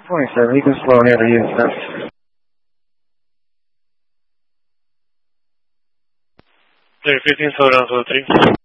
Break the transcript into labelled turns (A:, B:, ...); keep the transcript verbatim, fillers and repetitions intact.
A: twenty-seven, you can slow ahead or use that.
B: fifteen, slow down to the three.